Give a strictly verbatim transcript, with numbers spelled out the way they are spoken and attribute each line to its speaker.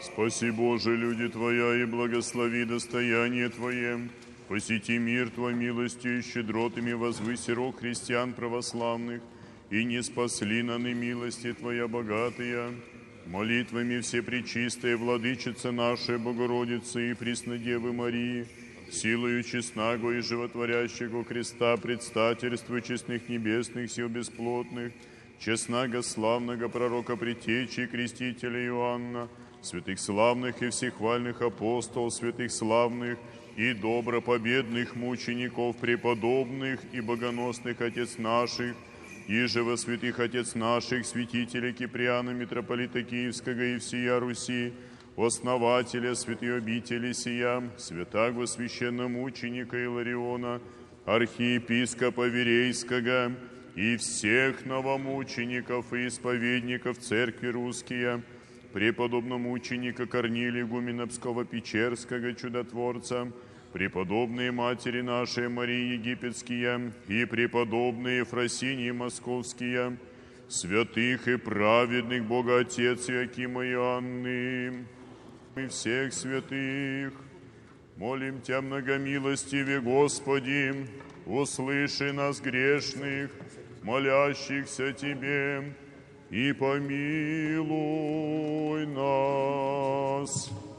Speaker 1: Спаси, Боже, люди Твоя, и благослови достояние Твое. Посети мир Твой милостью и щедротами возвыси рог христиан православных, и не спасли на милости Твоя богатая. Молитвами Всепречистой Владычицы нашей Богородицы и Преснодевы Марии, силою честного и животворящего креста, предстательству честных небесных сил бесплотных, честного славного пророка Предтечи и крестителя Иоанна, святых славных и всехвальных апостолов, святых славных и добропобедных мучеников, преподобных и богоносных отец наших, и же во святых отец наших, святителя Киприана, митрополита Киевского и всея Руси, основателя святой обители сия, святаго священномученика Илариона, архиепископа Верейского и всех новомучеников и исповедников церкви русские, преподобного мученика Корнилия игумена Псково-Печерского чудотворца, преподобные матери нашей Марии Египетские и преподобные Ефросинии Московские, святых и праведных Бога Отец Иакима и Анны, и всех святых, молим Тя, многомилостиве Господи, услыши нас грешных, молящихся Тебе, и помилуй нас.